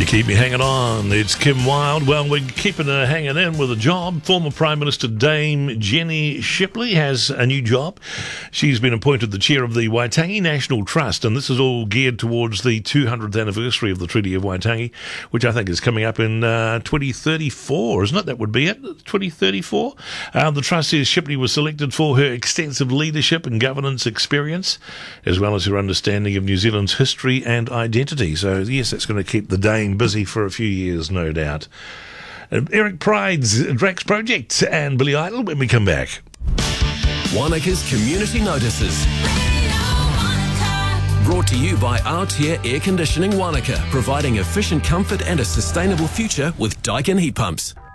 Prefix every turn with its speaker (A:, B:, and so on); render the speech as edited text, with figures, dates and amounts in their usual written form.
A: Keep me hanging on. It's Kim Wilde. Well, we're keeping her hanging in with a job. Former Prime Minister Dame Jenny Shipley has a new job. She's been appointed the chair of the Waitangi National Trust, and this is all geared towards the 200th anniversary of the Treaty of Waitangi, which I think is coming up in 2034, isn't it? That would be it, 2034. The trust says Shipley was selected for her extensive leadership and governance experience, as well as her understanding of New Zealand's history and identity. So, yes, that's going to keep the Dame busy for a few years, no doubt. Eric Pryde's Drax Project and Billy Idol when we come back.
B: Wanaka's Community Notices. Brought to you by Aotea Air Conditioning Wanaka, providing efficient comfort and a sustainable future with Daikin heat pumps.